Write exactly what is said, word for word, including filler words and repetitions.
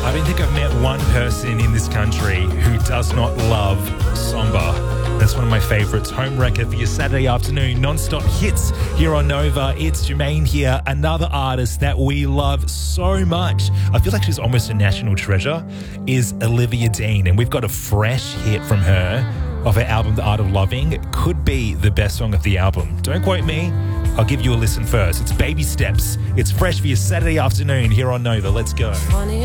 I don't think I've met one person in this country who does not love Samba. That's one of my favourites. Home wrecker for your Saturday afternoon. Non-stop hits here on Nova. It's Jermaine here, another artist that we love so much. I feel like she's almost a national treasure, is Olivia Dean. And we've got a fresh hit from her of her album, The Art of Loving. It could be the best song of the album. Don't quote me. I'll give you a listen first. It's Baby Steps. It's fresh for your Saturday afternoon here on Nova. Let's go. Funny